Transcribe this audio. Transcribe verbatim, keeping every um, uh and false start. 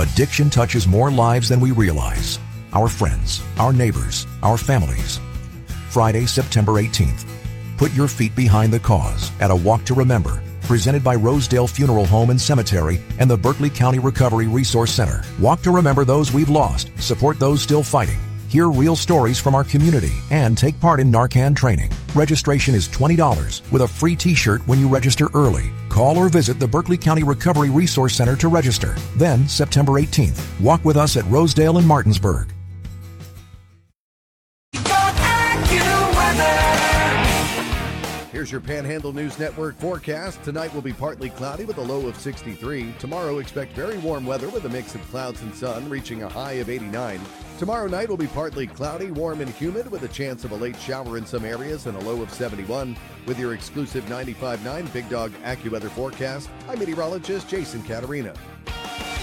Addiction touches more lives than we realize. Our friends, our neighbors, our families. Friday, September eighteenth. Put your feet behind the cause at a Walk to Remember, presented by Rosedale Funeral Home and Cemetery and the Berkeley County Recovery Resource Center. Walk to remember those we've lost, support those still fighting, hear real stories from our community, and take part in Narcan training. Registration is twenty dollars with a free t-shirt when you register early. Call or visit the Berkeley County Recovery Resource Center to register. Then, September eighteenth, walk with us at Rosedale and Martinsburg. Here's your Panhandle News Network forecast. Tonight will be partly cloudy with a low of sixty-three. Tomorrow, expect very warm weather with a mix of clouds and sun, reaching a high of eighty-nine. Tomorrow night will be partly cloudy, warm and humid with a chance of a late shower in some areas and a low of seventy-one. With your exclusive ninety-five point nine Big Dog AccuWeather forecast, I'm meteorologist Jason Caterina.